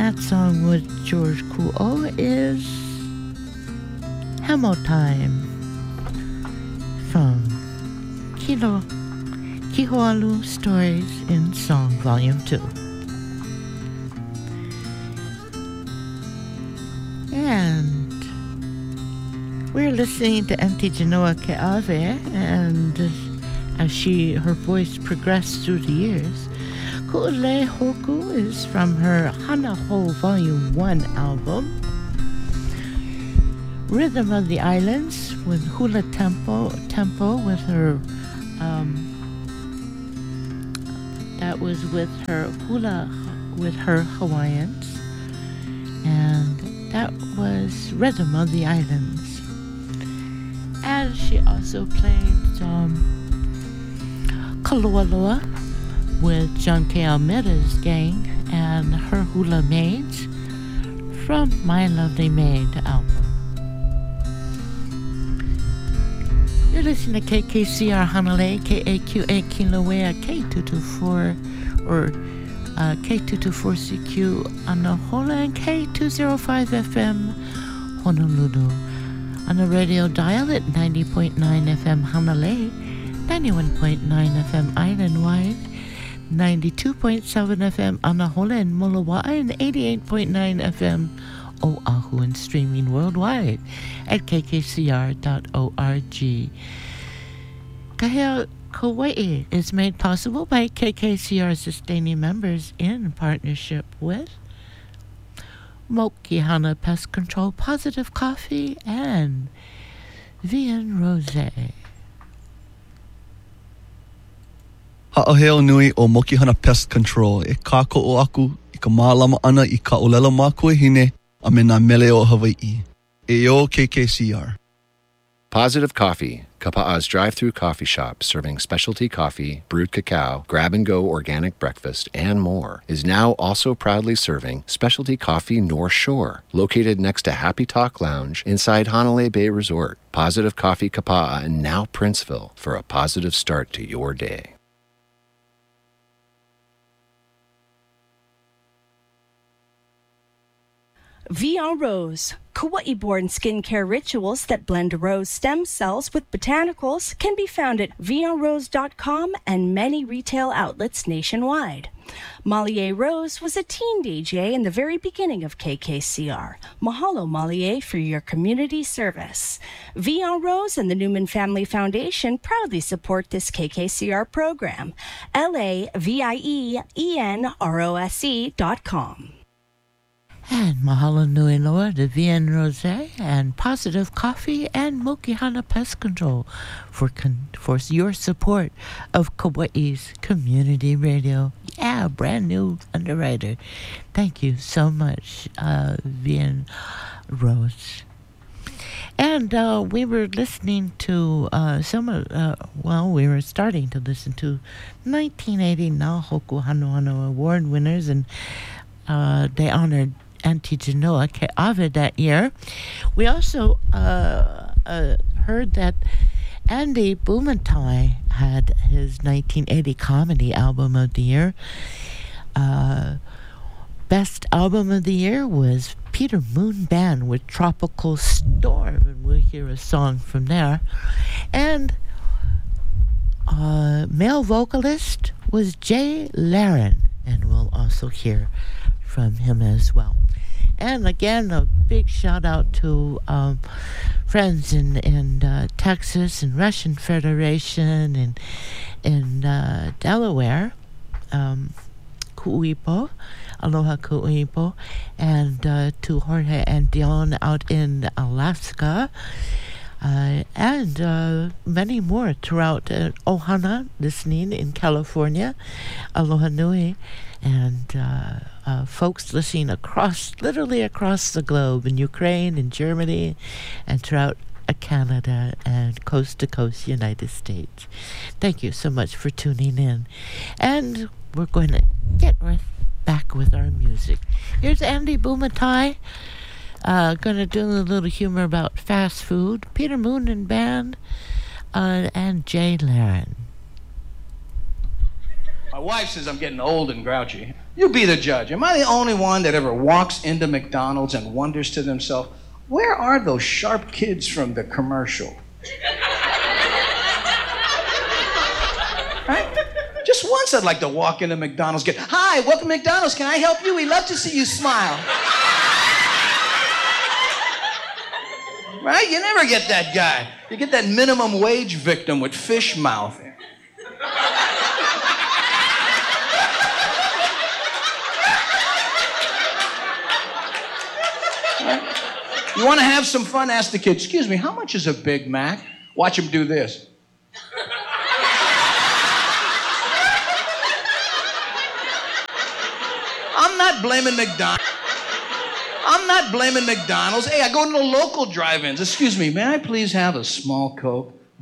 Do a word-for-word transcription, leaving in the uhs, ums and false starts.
that song with George Kuo is Hamo Time from Kilo Kihoalu Stories in Song Volume two. And we're listening to Auntie Genoa Ke'ave, and as she her voice progressed through the years, Ku'ule Hoku is from her Hana Ho Volume one album. Rhythm of the Islands with Hula Tempo, Tempo with her, um, that was with her Hula, with her Hawaiians. And that was Rhythm of the Islands. And she also played um, Kalualoa with John K. Almeida's gang and her Hula Maids from My Lovely Maid album. You're listening to K K C R Hanalei, K A Q A Kilauea, K two twenty-four, or uh, K two twenty-four C Q Anahola, and K two oh five F M Honolulu. On the radio dial at ninety point nine F M Hanalei, ninety-one point nine F M Island-wide, ninety-two point seven F M Anahola and Molowa'i, and eighty-eight point nine F M Oahu, and streaming worldwide at k k c r dot org. Kahea Kauai is made possible by K K C R sustaining members in partnership with Mokihana Pest Control, Positive Coffee, and Vian Rosé. Ha'aheo nui o Mokihana Pest Control e kāko'o aku i ka mālama ana i ka olela mākua hine a me nā mele o Hawaii. E o K K C R. Positive Coffee, Kapa'a's drive-through coffee shop serving specialty coffee, brewed cacao, grab-and-go organic breakfast, and more, is now also proudly serving specialty coffee North Shore, located next to Happy Talk Lounge inside Hanalei Bay Resort. Positive Coffee Kapa'a and now Princeville for a positive start to your day. Via Rose. Kauai-born skincare rituals that blend rose stem cells with botanicals can be found at via rose dot com and many retail outlets nationwide. Malie Rose was a teen D J in the very beginning of K K C R. Mahalo, Malie, for your community service. Via Rose and the Newman Family Foundation proudly support this K K C R program. L A V I E E N R O S E dot com. And mahalo nui loa to Vian Rosé and Positive Coffee and Mokihana Pest Control for con- for your support of Kauai's community radio. Yeah, brand new underwriter. Thank you so much, uh, Vian Rose. And uh, we were listening to uh, some of, uh, well, we were starting to listen to nineteen eighty Nā Hoku Hanohano Award winners, and uh, they honored Auntie Genoa Ke'ave that year. We also uh, uh, heard that Andy Bumatai had his nineteen eighty comedy album of the year. Uh, best album of the year was Peter Moon Band with Tropical Storm, and we'll hear a song from there. And uh, male vocalist was Jay Laren, and we'll also hear from him as well. And again, a big shout out to um, friends in in uh, Texas and Russian Federation and in uh, Delaware, um, Kuipo, Aloha Kuipo, and uh, to Jorge and Dion out in Alaska, uh, and uh, many more throughout uh, Ohana, listening in California, Aloha Nui, and uh, uh, folks listening across, literally across the globe, in Ukraine, in Germany, and throughout uh, Canada and coast to coast United States. Thank you so much for tuning in. And we're going to get right back with our music. Here's Andy Bumatai, uh, going to do a little humor about fast food, Peter Moon and Band, uh, and Jay Laren. My wife says I'm getting old and grouchy. You be the judge. Am I the only one that ever walks into McDonald's and wonders to themselves, where are those sharp kids from the commercial? Right? Just once I'd like to walk into McDonald's, get, hi, welcome to McDonald's, can I help you? We love to see you smile. Right? You never get that guy. You get that minimum wage victim with fish mouth. You want to have some fun? Ask the kid, excuse me, how much is a Big Mac? Watch him do this. I'm not blaming McDonald's. I'm not blaming McDonald's. Hey, I go to the local drive-ins. Excuse me, may I please have a small Coke?